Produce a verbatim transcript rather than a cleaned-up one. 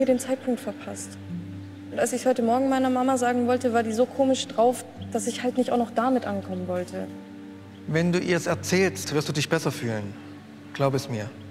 den Zeitpunkt verpasst. Und als ich heute Morgen meiner Mama sagen wollte, war die so komisch drauf, dass ich halt nicht auch noch damit ankommen wollte. Wenn du ihr es erzählst, wirst du dich besser fühlen. Glaub es mir.